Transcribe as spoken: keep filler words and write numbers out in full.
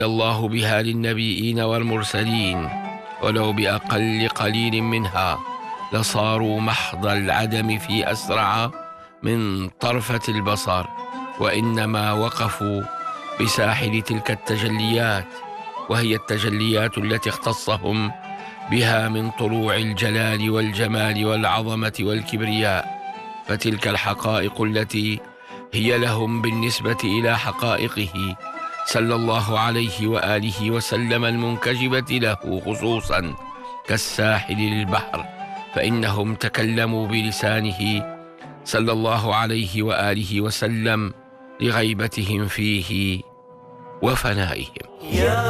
الله بها للنبيين والمرسلين، ولو بأقل قليل منها لصاروا محض العدم في أسرع من طرفة البصر، وإنما وقفوا بساحل تلك التجليات، وهي التجليات التي اختصهم بها من طلوع الجلال والجمال والعظمة والكبرياء. فتلك الحقائق التي هي لهم بالنسبة إلى حقائقه صلى الله عليه وآله وسلم المنكشبة له خصوصا كالساحل للبحر، فإنهم تكلموا بلسانه صلى الله عليه وآله وسلم لغيبتهم فيه وفنائهم.